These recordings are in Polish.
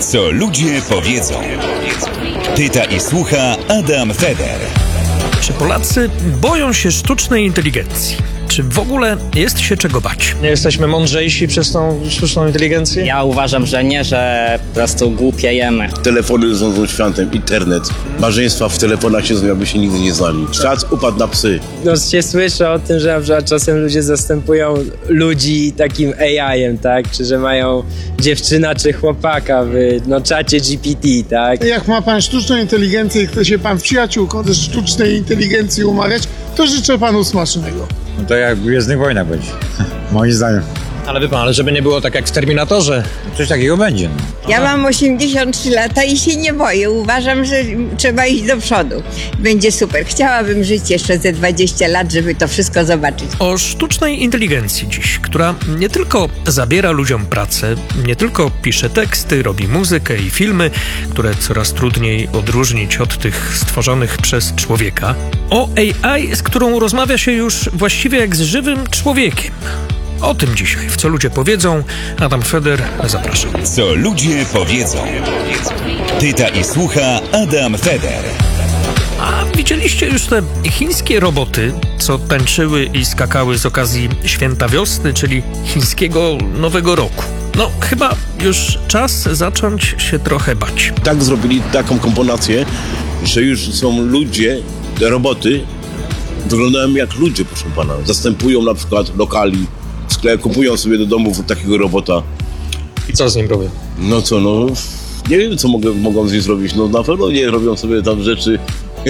Co ludzie powiedzą. Pyta i słucha Adam Feder. Czy Polacy boją się sztucznej inteligencji? Czy w ogóle jest się czego bać? Nie jesteśmy mądrzejsi przez tą sztuczną inteligencję? Ja uważam, że nie, że po prostu głupiejemy. Telefony rządzą światem, internet. Małżeństwa w telefonach siedzą, jakby się nigdy nie znali. Świat upadł na psy. No się słyszy o tym, że na przykład czasem ludzie zastępują ludzi takim AI-em, tak? Czy że mają dziewczyna czy chłopaka w czacie GPT, tak? Jak ma pan sztuczną inteligencję i chce się pan w przyjaciółką ze sztucznej inteligencji umawiać, to życzę panu smacznego. No to jak w Gwiezdnych Wojnach będzie, moim zdaniem. Ale wie pan, ale żeby nie było tak jak w Terminatorze. Coś takiego będzie. Ja mam 83 lata i się nie boję. Uważam, że trzeba iść do przodu. Będzie super. Chciałabym żyć jeszcze ze 20 lat, żeby to wszystko zobaczyć. O sztucznej inteligencji dziś, która nie tylko zabiera ludziom pracę, nie tylko pisze teksty, robi muzykę i filmy, które coraz trudniej odróżnić od tych stworzonych przez człowieka. O AI, z którą rozmawia się już właściwie jak z żywym człowiekiem. O tym dzisiaj, w Co ludzie powiedzą. Adam Feder, zapraszam. Co ludzie powiedzą. Pyta i słucha Adam Feder. A widzieliście już te chińskie roboty, co tańczyły i skakały z okazji Święta Wiosny, czyli chińskiego Nowego Roku? No, chyba już czas zacząć się trochę bać. Tak zrobili taką komponację, że już są ludzie, te roboty wyglądają jak ludzie, proszę pana. Zastępują na przykład lokali, kupują sobie do domów takiego robota. I co z nim robią? No co, nie wiem, co mogą z nim zrobić. No na pewno nie robią sobie tam rzeczy.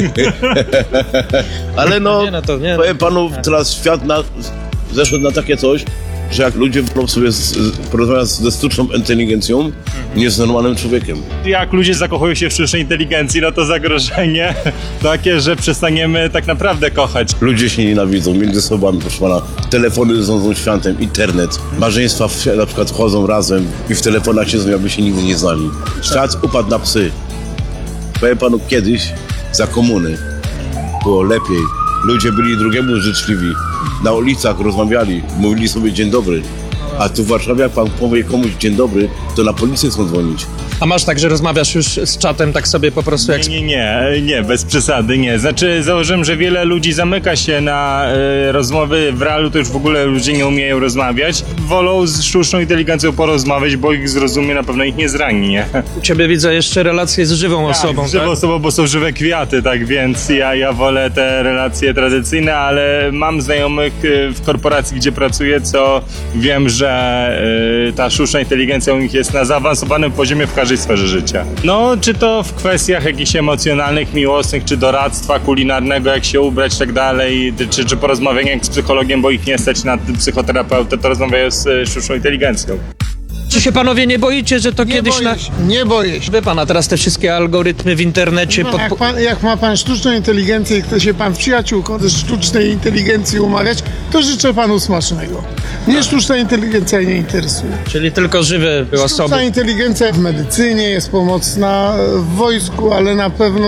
Ale powiem panu, teraz świat zeszedł na takie coś, że jak ludzie sobie porozmawiają ze sztuczną inteligencją, nie z normalnym człowiekiem. Jak ludzie zakochują się w sztucznej inteligencji, no to zagrożenie takie, że przestaniemy tak naprawdę kochać. Ludzie się nienawidzą między sobą, proszę pana. Telefony rządzą światem, internet. Małżeństwa na przykład chodzą razem i w telefonach siedzą, jakby się nigdy nie znali. Świat upadł na psy. Powiem panu, kiedyś za komuny było lepiej. Ludzie byli drugiemu życzliwi. Na ulicach rozmawiali, mówili sobie dzień dobry. A tu w Warszawie, jak pan powie komuś dzień dobry, to na policję chcą dzwonić. A masz tak, że rozmawiasz już z czatem tak sobie po prostu jak... Nie, bez przesady, nie. Znaczy założyłem, że wiele ludzi zamyka się na rozmowy w realu, to już w ogóle ludzie nie umieją rozmawiać. Wolą z sztuczną inteligencją porozmawiać, bo ich zrozumie, na pewno ich nie zrani, nie? U ciebie widzę jeszcze relacje z żywą osobą, z żywą osobą, bo są żywe kwiaty, tak więc ja wolę te relacje tradycyjne, ale mam znajomych w korporacji, gdzie pracuję, co wiem, że ta sztuczna inteligencja u nich jest na zaawansowanym poziomie w każdej sferze życia. No, czy to w kwestiach jakichś emocjonalnych, miłosnych, czy doradztwa kulinarnego, jak się ubrać i tak dalej, czy porozmawiania z psychologiem, bo ich nie stać na psychoterapeutę, to rozmawiają z sztuczną inteligencją. Czy się panowie nie boicie, że to kiedyś... Nie boję się. Wie pan, a teraz te wszystkie algorytmy w internecie... Jak ma pan sztuczną inteligencję i chce się pan w przyjaciółką ze sztucznej inteligencji umawiać, to życzę panu smacznego. Mnie sztuczna inteligencja nie interesuje. Czyli tylko żywe osoby. Sztuczna inteligencja w medycynie jest pomocna, w wojsku, ale na pewno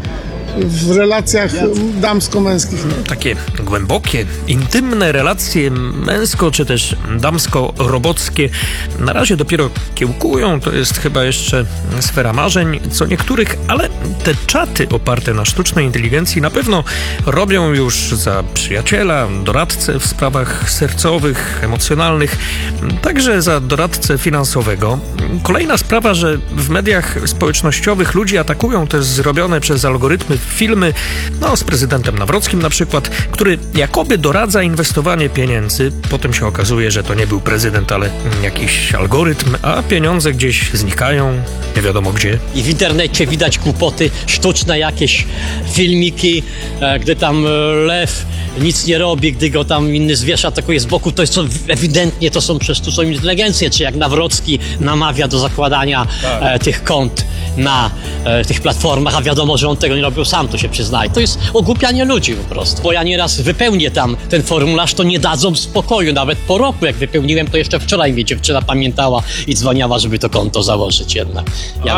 w relacjach damsko-męskich nie. Takie głębokie, intymne relacje męsko- czy też damsko-robockie na razie dopiero kiełkują. To jest chyba jeszcze sfera marzeń co niektórych, ale te czaty oparte na sztucznej inteligencji na pewno robią już za przyjaciela, doradcę w sprawach sercowych, emocjonalnych, także za doradcę finansowego. Kolejna sprawa, że w mediach społecznościowych ludzi atakują te zrobione przez algorytmy filmy, z prezydentem Nawrockim na przykład, który jakoby doradza inwestowanie pieniędzy. Potem się okazuje, że to nie był prezydent, ale jakiś algorytm, a pieniądze gdzieś znikają, nie wiadomo gdzie. I w internecie widać głupoty, sztuczne jakieś filmiki, gdy tam lew nic nie robi, gdy go tam inny zwierz atakuje z boku, to jest ewidentnie to są przez sztuczną inteligencję, czy jak Nawrocki namawia do zakładania tych kont na tych platformach, a wiadomo, że on tego nie robił sam, to się przyznaje. To jest ogłupianie ludzi po prostu. Bo ja nieraz wypełnię tam ten formularz, to nie dadzą spokoju. Nawet po roku, jak wypełniłem, to jeszcze wczoraj mnie dziewczyna pamiętała i dzwoniła, żeby to konto założyć jednak.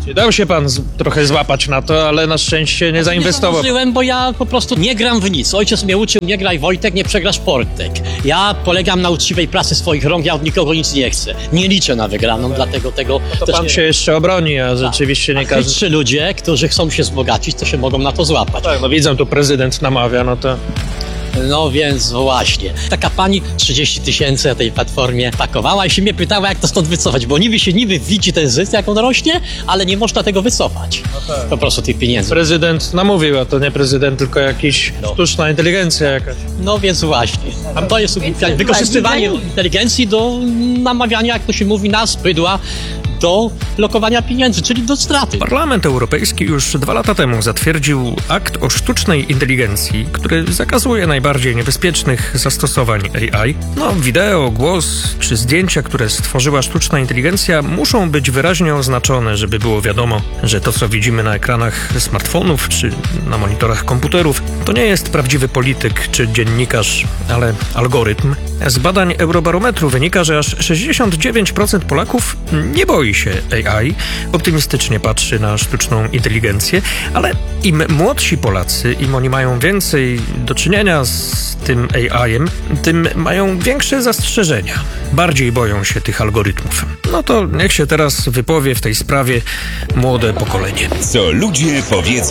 Dał się pan trochę złapać na to, ale na szczęście nie zainwestował. Nie bo ja po prostu nie gram w nic. Ojciec mnie uczył, nie graj Wojtek, nie przegrasz Portek. Ja polegam na uczciwej pracy swoich rąk, ja od nikogo nic nie chcę. Nie liczę na wygraną, dlatego tego To też pan nie... się jeszcze obroni, a rzeczywiście nie każdy... Chytrzy ludzie, którzy chcą się wzbogacić, to się mogą na to złapać. Tak, no widzę, tu prezydent namawia, no to... No więc właśnie. Taka pani 30 000 na tej platformie pakowała i się mnie pytała, jak to stąd wycofać, bo niby widzi ten zysk, jak on rośnie, ale nie można tego wycofać. Po prostu tych pieniędzy. Prezydent namówił, a to nie prezydent, tylko jakiś sztuczna inteligencja jakaś. No więc właśnie. A to jest wykorzystywanie inteligencji do namawiania, jak to się mówi, nas, bydła, do lokowania pieniędzy, czyli do straty. Parlament Europejski już 2 lata temu zatwierdził akt o sztucznej inteligencji, który zakazuje najbardziej niebezpiecznych zastosowań AI. No, wideo, głos czy zdjęcia, które stworzyła sztuczna inteligencja, muszą być wyraźnie oznaczone, żeby było wiadomo, że to, co widzimy na ekranach smartfonów czy na monitorach komputerów, to nie jest prawdziwy polityk czy dziennikarz, ale algorytm. Z badań Eurobarometru wynika, że aż 69% Polaków nie boi się AI, optymistycznie patrzy na sztuczną inteligencję, ale im młodsi Polacy, im oni mają więcej do czynienia z tym AI-em, tym mają większe zastrzeżenia. Bardziej boją się tych algorytmów. No to niech się teraz wypowie w tej sprawie młode pokolenie. Co ludzie powiedzą.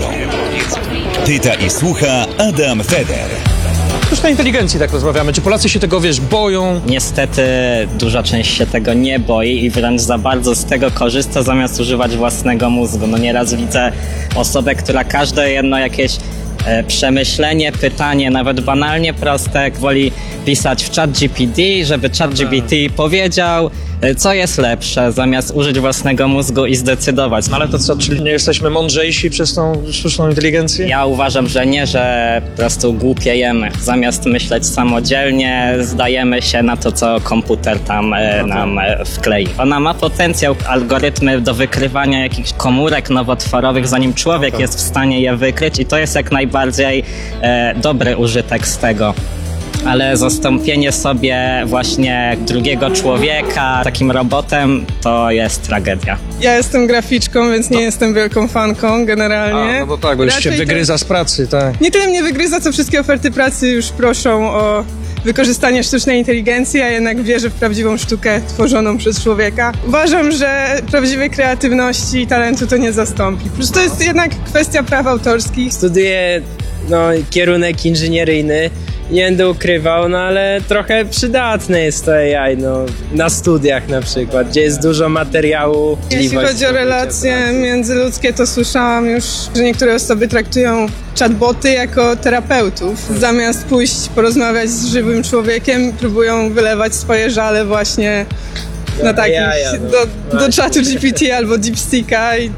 Pyta i słucha Adam Feder. Sztucznej inteligencji tak rozmawiamy. Czy Polacy się tego, boją? Niestety duża część się tego nie boi i wręcz za bardzo z tego korzysta, zamiast używać własnego mózgu. No nieraz widzę osobę, która każde jedno jakieś przemyślenie, pytanie, nawet banalnie proste, woli pisać w ChatGPT, żeby ChatGPT powiedział, co jest lepsze, zamiast użyć własnego mózgu i zdecydować. Ale to co, czyli nie jesteśmy mądrzejsi przez tą sztuczną inteligencję? Ja uważam, że nie, że po prostu głupiejemy. Zamiast myśleć samodzielnie, zdajemy się na to, co komputer tam nam wklei. Ona ma potencjał, algorytmy do wykrywania jakichś komórek nowotworowych, zanim człowiek jest w stanie je wykryć i to jest jak najbardziej dobry użytek z tego. Ale zastąpienie sobie właśnie drugiego człowieka takim robotem to jest tragedia. Ja jestem graficzką, więc nie jestem wielką fanką generalnie. No bo tak, bo już się wygryza z pracy, tak. Nie tyle mnie wygryza, co wszystkie oferty pracy już proszą o wykorzystanie sztucznej inteligencji, a jednak wierzę w prawdziwą sztukę tworzoną przez człowieka. Uważam, że prawdziwej kreatywności i talentu to nie zastąpi. Po prostu to jest jednak kwestia praw autorskich. Studiuję kierunek inżynieryjny. Nie będę ukrywał, no ale trochę przydatne jest to AI, na studiach na przykład, gdzie jest dużo materiału. Jeśli chodzi o relacje międzyludzkie, to słyszałam już, że niektóre osoby traktują chatboty jako terapeutów. Zamiast pójść porozmawiać z żywym człowiekiem, próbują wylewać swoje żale właśnie na takich, do czatu GPT albo DeepSeeka i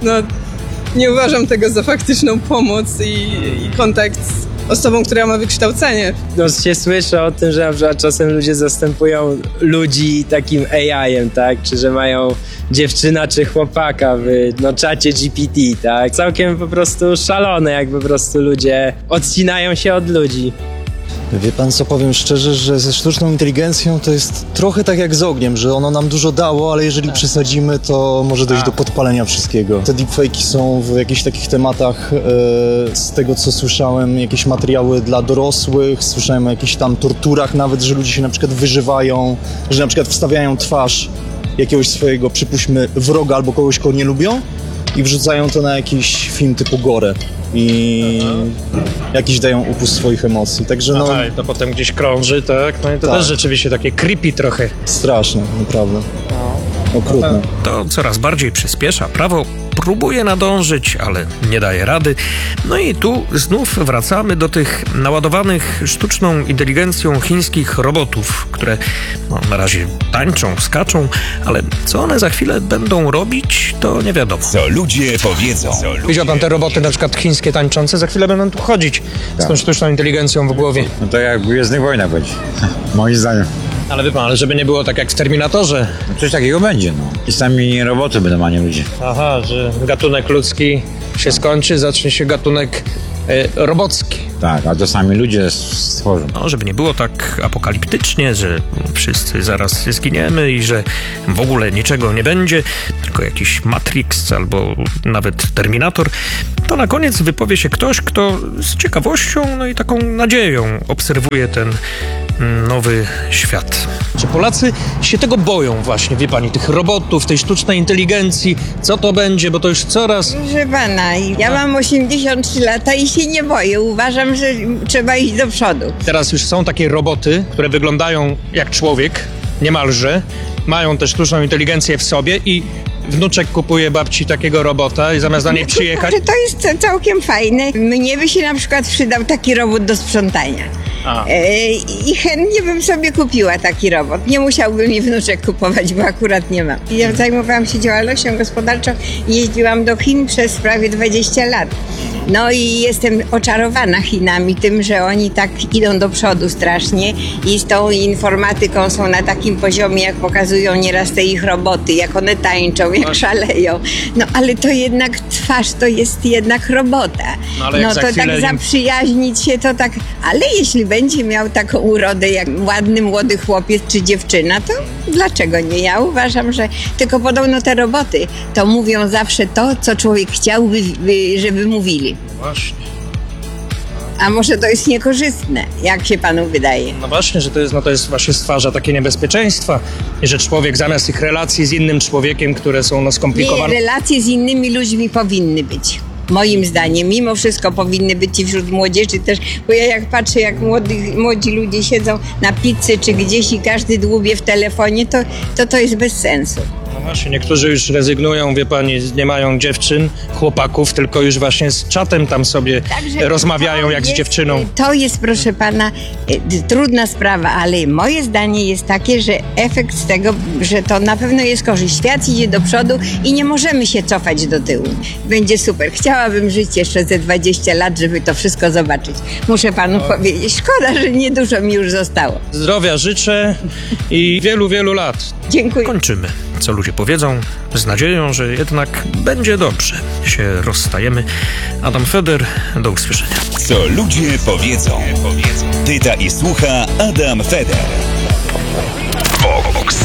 nie uważam tego za faktyczną pomoc i kontakt z osobą, która ma wykształcenie. Się słyszy o tym, że na przykład czasem ludzie zastępują ludzi takim AI-em, tak? Czy że mają dziewczyna czy chłopaka w czacie GPT, tak? Całkiem po prostu szalone, jak po prostu ludzie odcinają się od ludzi. Wie pan co, powiem szczerze, że ze sztuczną inteligencją to jest trochę tak jak z ogniem, że ono nam dużo dało, ale jeżeli przesadzimy, to może dojść do podpalenia wszystkiego. Te deepfake'i są w jakichś takich tematach, z tego co słyszałem, jakieś materiały dla dorosłych, słyszałem o jakichś tam torturach nawet, że ludzie się na przykład wyżywają, że na przykład wstawiają twarz jakiegoś swojego, przypuśćmy, wroga albo kogoś, kogo nie lubią i wrzucają to na jakiś film typu gore. I jakiś dają upust swoich emocji, także i to potem gdzieś krąży, tak? No i to też rzeczywiście takie creepy trochę. Straszne, naprawdę. Okrutne. To coraz bardziej przyspiesza. Prawo próbuje nadążyć, ale nie daje rady. No i tu znów wracamy do tych naładowanych sztuczną inteligencją chińskich robotów, które na razie tańczą, skaczą, ale co one za chwilę będą robić, to nie wiadomo. Co ludzie powiedzą. Widział pan te roboty na przykład chińskie tańczące? Za chwilę będą tu chodzić z tą sztuczną inteligencją w głowie. No to jak w Gwiezdnych Wojnach będzie, moim zdaniem. Ale wie pan, ale żeby nie było tak jak w Terminatorze. Coś takiego będzie, I sami roboty będą, a nie ludzie. Aha, że gatunek ludzki się skończy, zacznie się gatunek robockie. Tak, a to sami ludzie stworzą. No, żeby nie było tak apokaliptycznie, że wszyscy zaraz zginiemy i że w ogóle niczego nie będzie, tylko jakiś Matrix albo nawet Terminator, to na koniec wypowie się ktoś, kto z ciekawością, no i taką nadzieją obserwuje ten nowy świat. Czy Polacy się tego boją właśnie, wie pani, tych robotów, tej sztucznej inteligencji? Co to będzie, bo to już coraz... Proszę pana, ja mam 83 lata i się nie boję. Uważam, że trzeba iść do przodu. Teraz już są takie roboty, które wyglądają jak człowiek, niemalże. Mają też sztuczną inteligencję w sobie i wnuczek kupuje babci takiego robota i zamiast na niej przyjechać... To jest całkiem fajne. Mnie by się na przykład przydał taki robot do sprzątania. I chętnie bym sobie kupiła taki robot. Nie musiałby mi wnuczek kupować, bo akurat nie mam. Ja zajmowałam się działalnością gospodarczą i jeździłam do Chin przez prawie 20 lat. No i jestem oczarowana Chinami tym, że oni tak idą do przodu strasznie i z tą informatyką są na takim poziomie, jak pokazują nieraz te ich roboty, jak one tańczą, jak szaleją. No ale to jednak twarz to jest jednak robota. No to tak zaprzyjaźnić się to tak, ale jeśli będzie miał taką urodę jak ładny młody chłopiec czy dziewczyna, to dlaczego nie? Ja uważam, że tylko podobno te roboty to mówią zawsze to, co człowiek chciałby, żeby mówili. Właśnie. A może to jest niekorzystne, jak się panu wydaje? No właśnie, że to jest właśnie stwarza takie niebezpieczeństwa i że człowiek zamiast tych relacji z innym człowiekiem, które są skomplikowane... Nie, relacje z innymi ludźmi powinny być. Moim zdaniem, mimo wszystko powinny być i wśród młodzieży też, bo ja jak patrzę, jak młodzi ludzie siedzą na pizzy czy gdzieś i każdy dłubie w telefonie, to jest bez sensu. No właśnie, niektórzy już rezygnują, wie pani, nie mają dziewczyn, chłopaków, tylko już właśnie z czatem tam sobie rozmawiają jak z dziewczyną. To jest, proszę pana, trudna sprawa, ale moje zdanie jest takie, że efekt z tego, że to na pewno jest korzyść. Świat idzie do przodu i nie możemy się cofać do tyłu. Będzie super. Chciałabym żyć jeszcze ze 20 lat, żeby to wszystko zobaczyć. Muszę panu powiedzieć, szkoda, że niedużo mi już zostało. Zdrowia życzę i wielu, wielu lat. Dziękuję. Kończymy. Co ludzie powiedzą, z nadzieją, że jednak będzie dobrze. Się rozstajemy. Adam Feder, do usłyszenia. Co ludzie powiedzą. Pyta i słucha Adam Feder. Vox